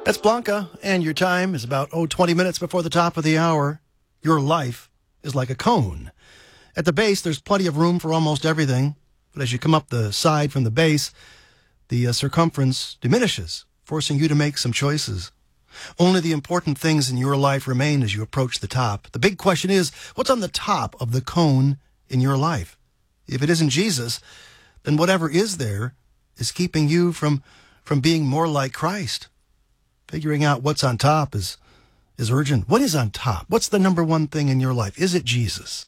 That's Blanca, and your time is about 20 minutes before the top of the hour. Your life is like a cone. At the base, there's plenty of room for almost everything, but as you come up the side from the base, the circumference diminishes, forcing you to make some choices. Only the important things in your life remain as you approach the top. The big question is, what's on the top of the cone in your life? If it isn't Jesus, then whatever is there is keeping you from being more like Christ. Figuring out what's on top is urgent. What is on top? What's the number one thing in your life? Is it Jesus?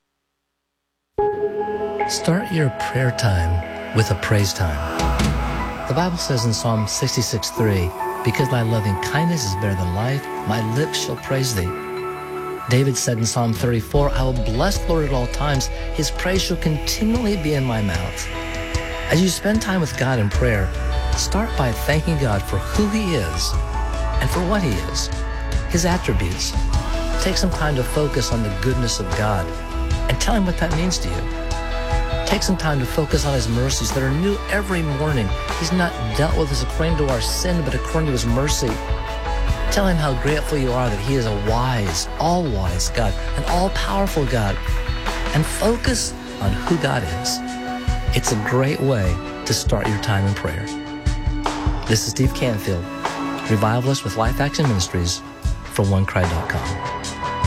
Start your prayer time with a praise time. The Bible says in Psalm 66:3, because thy loving kindness is better than life, my lips shall praise thee. David said in Psalm 34, I will bless the Lord at all times. His praise shall continually be in my mouth. As you spend time with God in prayer, start by thanking God for who He is and for what He is, His attributes. Take some time to focus on the goodness of God and tell Him what that means to you. Take some time to focus on His mercies that are new every morning. He's not dealt with us according to our sin, but according to His mercy. Tell Him how grateful you are that He is a wise, all-wise God, an all-powerful God. And focus on who God is. It's a great way to start your time in prayer. This is Steve Canfield, revivalist with Life Action Ministries for OneCry.com.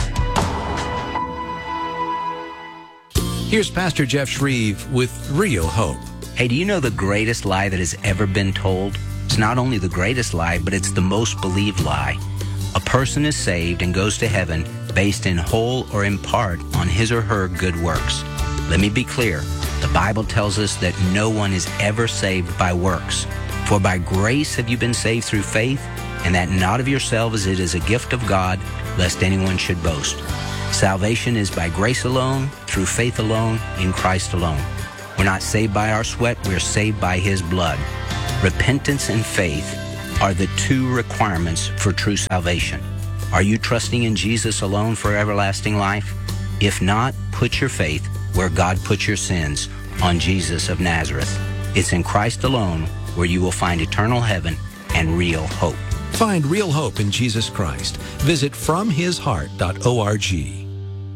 Here's Pastor Jeff Shreve with Real Hope. Hey, do you know the greatest lie that has ever been told? It's not only the greatest lie, but it's the most believed lie. A person is saved and goes to heaven based in whole or in part on his or her good works. Let me be clear. The Bible tells us that no one is ever saved by works. For by grace have you been saved through faith, and that not of yourselves, it is a gift of God, lest anyone should boast. Salvation is by grace alone, through faith alone, in Christ alone. We're not saved by our sweat, we're saved by His blood. Repentance and faith are the two requirements for true salvation. Are you trusting in Jesus alone for everlasting life? If not, put your faith where God put your sins, on Jesus of Nazareth. It's in Christ alone where you will find eternal heaven and real hope. Find real hope in Jesus Christ. Visit FromHisHeart.org.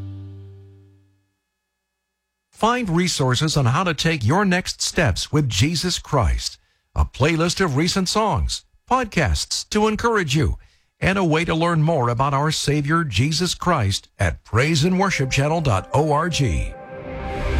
Find resources on how to take your next steps with Jesus Christ, a playlist of recent songs, podcasts to encourage you, and a way to learn more about our Savior Jesus Christ at PraiseAndWorshipChannel.org.